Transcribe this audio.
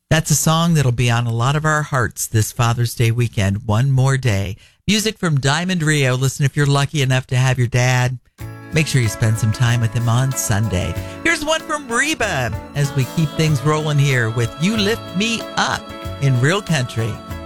That's a song that'll be on a lot of our hearts this Father's Day weekend. One More Day. Music from Diamond Rio. Listen, if you're lucky enough to have your dad, make sure you spend some time with him on Sunday. Here's one from Reba as we keep things rolling here with You Lift Me Up in Real Country.